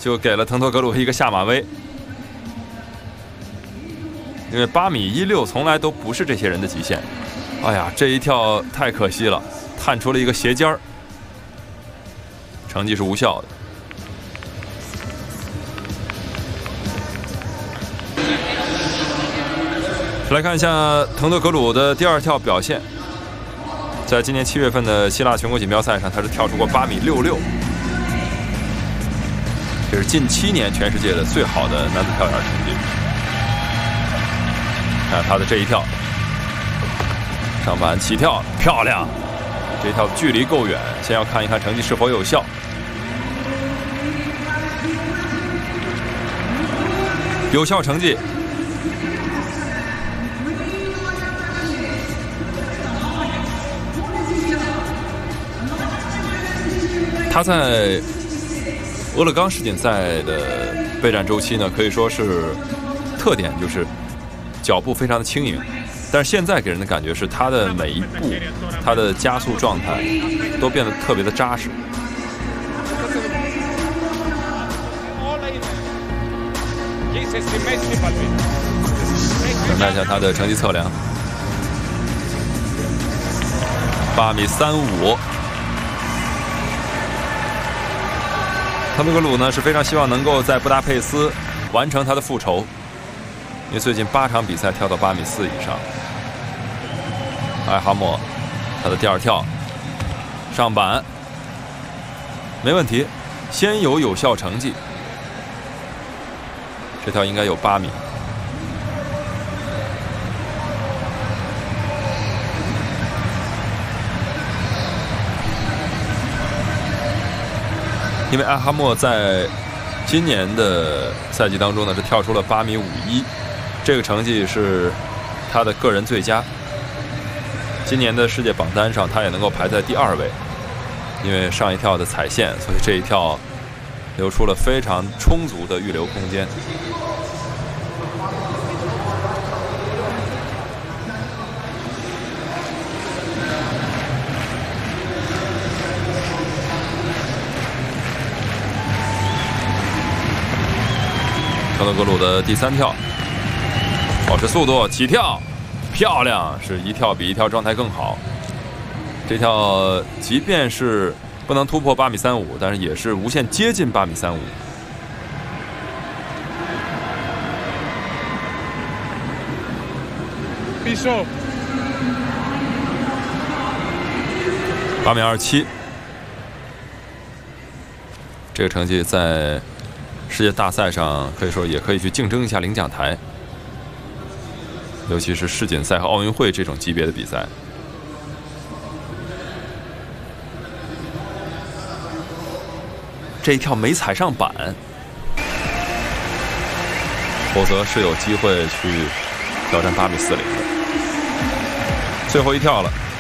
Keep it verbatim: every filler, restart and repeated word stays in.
就给了滕托格鲁一个下马威，因为八米一六从来都不是这些人的极限。哎呀，这一跳太可惜了，探出了一个斜尖儿，成绩是无效的。来看一下滕托格鲁的第二跳表现，在今年七月份的希腊全国锦标赛上，他是跳出过八米六六。这是近七年全世界的最好的男子跳远成绩。看他的这一跳，上板起跳漂亮，这一跳距离够远，先要看一看成绩是否有效。有效成绩。他在俄勒冈世锦赛的备战周期呢，可以说是特点就是脚步非常的轻盈，但是现在给人的感觉是他的每一步，他的加速状态都变得特别的扎实。看一下他的成绩测量，八米三五。滕托格鲁呢是非常希望能够在布达佩斯完成他的复仇，因为最近八场比赛跳到八米四以上。艾哈默，他的第二跳，上板，没问题，先有有效成绩。这跳应该有八米。因为艾哈默在今年的赛季当中呢是跳出了八米五一，这个成绩是他的个人最佳。今年的世界榜单上他也能够排在第二位，因为上一跳的踩线，所以这一跳留出了非常充足的预留空间。滕托格鲁的第三跳，保持速度起跳，漂亮，是一跳比一跳状态更好。这跳即便是不能突破八米三五，但是也是无限接近八米三五。 必胜。 八米二七，这个成绩在世界大赛上可以说也可以去竞争一下领奖台，尤其是世锦赛和奥运会这种级别的比赛。这一跳没踩上板，否则是有机会去挑战八米四零的。最后一跳了。